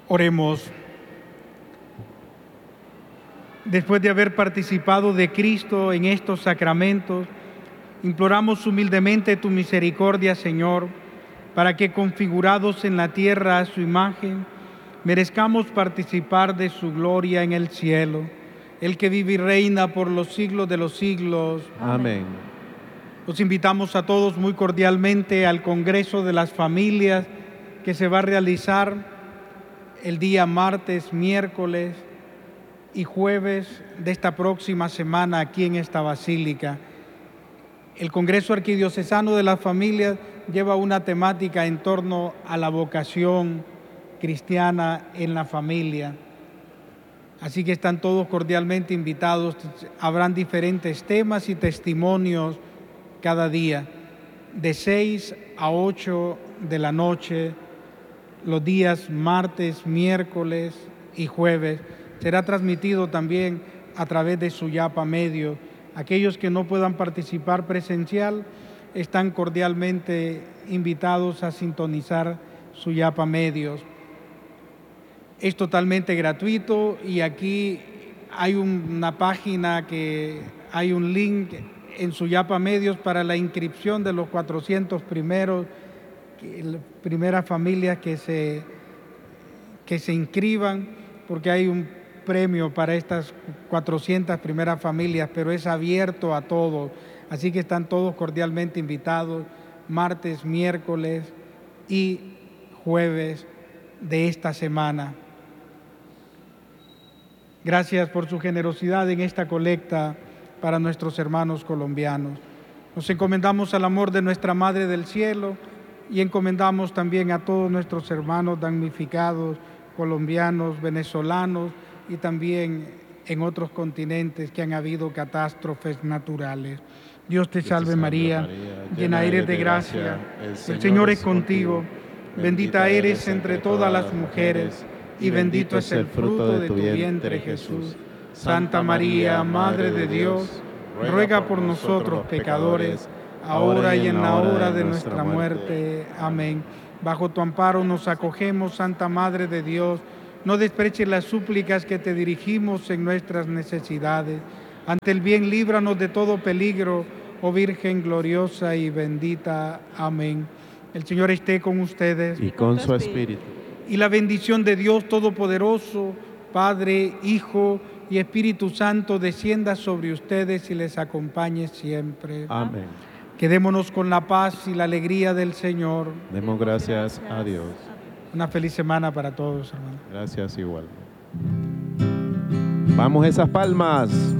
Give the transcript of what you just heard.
Oremos. Después de haber participado de Cristo en estos sacramentos, imploramos humildemente tu misericordia, Señor, para que, configurados en la tierra a su imagen, merezcamos participar de su gloria en el cielo, el que vive y reina por los siglos de los siglos. Amén. Los invitamos a todos muy cordialmente al Congreso de las Familias que se va a realizar el día martes, miércoles y jueves de esta próxima semana aquí en esta basílica. El Congreso Arquidiocesano de las Familias lleva una temática en torno a la vocación cristiana en la familia. Así que están todos cordialmente invitados. Habrán diferentes temas y testimonios cada día, de 6 a 8 de la noche, los días martes, miércoles y jueves. Será transmitido también a través de Suyapa Medios. Aquellos que no puedan participar presencial están cordialmente invitados a sintonizar Suyapa Medios. Es totalmente gratuito y aquí hay una página hay un link en Suyapa Medios para la inscripción de los 400 primeras familias que se inscriban, porque hay un premio para estas 400 primeras familias, pero es abierto a todos, así que están todos cordialmente invitados, martes, miércoles y jueves de esta semana. Gracias por su generosidad en esta colecta para nuestros hermanos colombianos. Nos encomendamos al amor de nuestra Madre del Cielo y encomendamos también a todos nuestros hermanos damnificados, colombianos, venezolanos y también en otros continentes que han habido catástrofes naturales. Dios te salve María, llena eres de gracia, el Señor es contigo, bendita eres entre todas las mujeres y bendito es el fruto de tu vientre, Jesús. Santa María, Madre de Dios, ruega por nosotros pecadores, ahora y en la hora de nuestra muerte. Amén. Bajo tu amparo nos acogemos, Santa Madre de Dios. No desprecies las súplicas que te dirigimos en nuestras necesidades. Ante el bien, líbranos de todo peligro, oh Virgen gloriosa y bendita. Amén. El Señor esté con ustedes. Y con su espíritu. Y la bendición de Dios Todopoderoso, Padre, Hijo y Espíritu Santo, descienda sobre ustedes y les acompañe siempre. Amén. Quedémonos con la paz y la alegría del Señor. Demos gracias a Dios. Una feliz semana para todos, hermanos. Gracias igual. Vamos esas palmas.